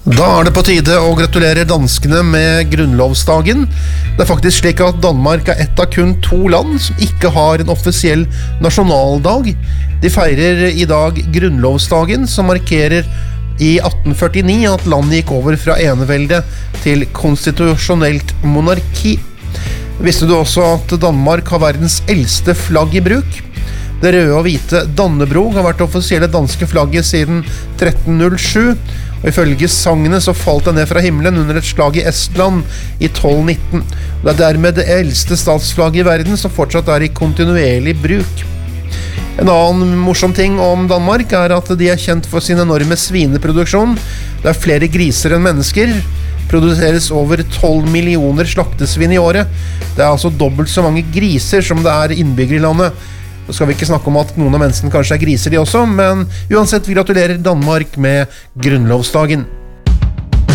Da det på tide å gratulere danskene med grunnlovsdagen. Det faktisk slik at Danmark et av kun 2 land som ikke har en offisiell nasjonaldag. De feirer I dag grunnlovsdagen, som markerer I 1849 at landet gikk over fra enevelde til konstitusjonelt monarki. Visste du også at Danmark har verdens eldste flagg I bruk? Det røde og hvite Dannebrog har vært det offisielle danske flagget siden 1307, og ifølge sangene så falt det ned fra himmelen under et slag I Estland I 1219. Det dermed det eldste statsflagget I verden som fortsatt I kontinuerlig bruk. En annen morsom ting om Danmark at de kjent for sin enorme svineproduksjon. Det flere griser enn mennesker. Produseres over 12 millioner slaktesvin I året. Det altså dobbelt så mange griser som det innbyggere I landet. Så skal vi ikke snakke om at noen av menneskene kanskje griser de også, men uansett, vi gratulerer Danmark med grunnlovsdagen.